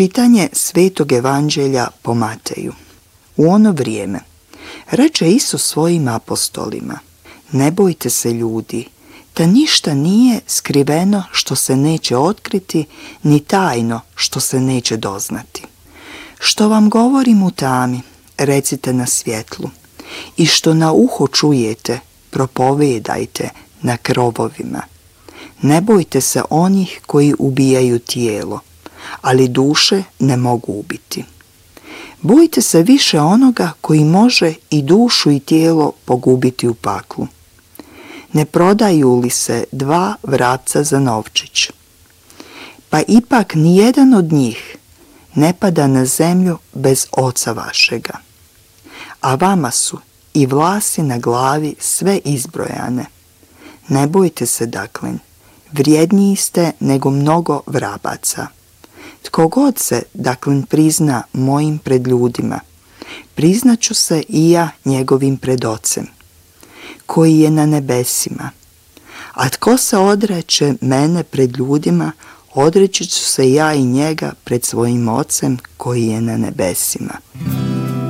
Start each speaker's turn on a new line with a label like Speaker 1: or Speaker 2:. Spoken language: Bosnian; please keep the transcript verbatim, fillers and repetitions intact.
Speaker 1: Čitanje Svetog evanđelja po Mateju. U ono vrijeme reče Isus svojim apostolima: ne bojte se ljudi, da ništa nije skriveno što se neće otkriti, ni tajno što se neće doznati. Što vam govorim u tami, recite na svjetlu, i što na uho čujete, propovedajte na krovovima. Ne bojte se onih koji ubijaju tijelo, ali duše ne mogu ubiti. Bojte se više onoga koji može i dušu i tijelo pogubiti u paklu. Ne prodaju li se dva vrapca za novčić? Pa ipak nijedan od njih ne pada na zemlju bez Oca vašega. A vama su i vlasi na glavi sve izbrojane. Ne bojte se dakle, vrijedniji ste nego mnogo vrabaca. Tko god se, dakle, prizna mojim pred ljudima, priznaću se i ja njegovim pred Ocem, koji je na nebesima. A tko se odreče mene pred ljudima, odreći ću se ja i njega pred svojim Ocem koji je na nebesima.